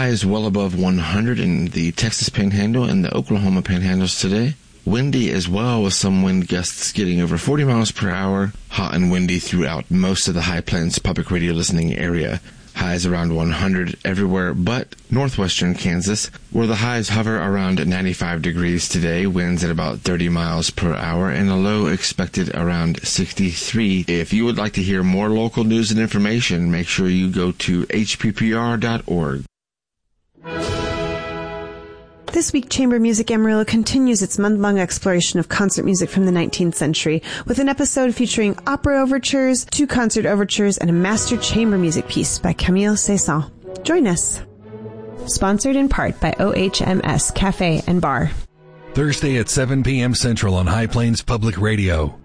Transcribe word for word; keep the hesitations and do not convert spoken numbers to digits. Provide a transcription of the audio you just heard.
highs well above one hundred in the Texas Panhandle and the Oklahoma Panhandles today. Windy as well, with some wind gusts getting over forty miles per hour. Hot and windy throughout most of the High Plains public radio listening area. Highs around one hundred everywhere but northwestern Kansas, where the highs hover around ninety-five degrees today, winds at about thirty miles per hour, and a low expected around sixty-three. If you would like to hear more local news and information, make sure you go to H P P R dot org. This week, Chamber Music Amarillo continues its month-long exploration of concert music from the nineteenth century, with an episode featuring opera overtures, two concert overtures, and a master chamber music piece by Camille Saint-Saëns. Join us. Sponsored in part by O H M S Cafe and Bar. Thursday at seven p.m. Central on High Plains Public Radio.